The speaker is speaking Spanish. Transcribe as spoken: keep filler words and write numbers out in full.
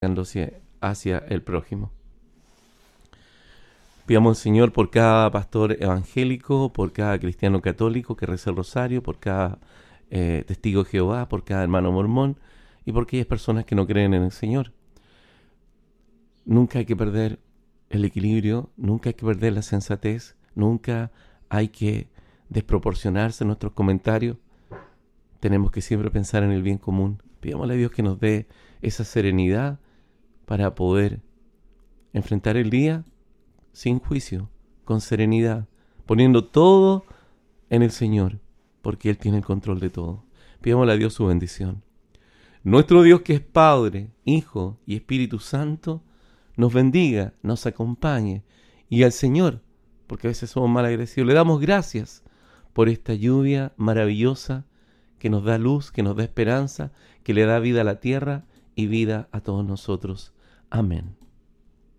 hacia, hacia el prójimo. Pidamos al Señor por cada pastor evangélico, por cada cristiano católico que reza el rosario, por cada eh, testigo de Jehová, por cada hermano mormón y por aquellas personas que no creen en el Señor. Nunca hay que perder el equilibrio, nunca hay que perder la sensatez, nunca hay que desproporcionarse en nuestros comentarios. Tenemos que siempre pensar en el bien común. Pidámosle a Dios que nos dé esa serenidad para poder enfrentar el día sin juicio, con serenidad, poniendo todo en el Señor, porque Él tiene el control de todo. Pidámosle a Dios su bendición. Nuestro Dios, que es Padre, Hijo y Espíritu Santo, nos bendiga, nos acompañe, y al Señor, porque a veces somos mal agradecidos, le damos gracias por esta lluvia maravillosa que nos da luz, que nos da esperanza, que le da vida a la tierra y vida a todos nosotros. Amén.